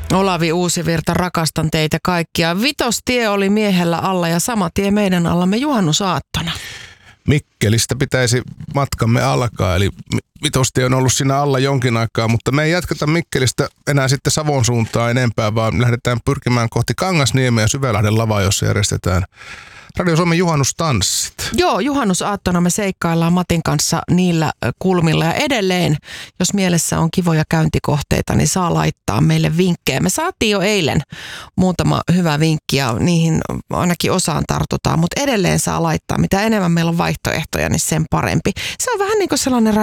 Olavi Uusivirta, rakastan teitä kaikkia. Vitostie oli miehellä alla ja sama tie meidän allamme juhannusaattona. Mikkelistä pitäisi matkamme alkaa, eli Vitostie on ollut siinä alla jonkin aikaa, mutta me ei jatketa Mikkelistä enää sitten Savon suuntaan enempää, vaan lähdetään pyrkimään kohti Kangasniemeä ja Syvälahden lavaa, jossa järjestetään Radio Suomen juhannustanssit. Joo, juhannusaattona me seikkaillaan Matin kanssa niillä kulmilla ja edelleen, jos mielessä on kivoja käyntikohteita, niin saa laittaa meille vinkkejä. Me saatiin jo eilen muutama hyvä vinkki ja niihin ainakin osaan tartutaan, mutta edelleen saa laittaa. Mitä enemmän meillä on vaihtoehtoja, niin sen parempi. Se on vähän niin kuin sellainen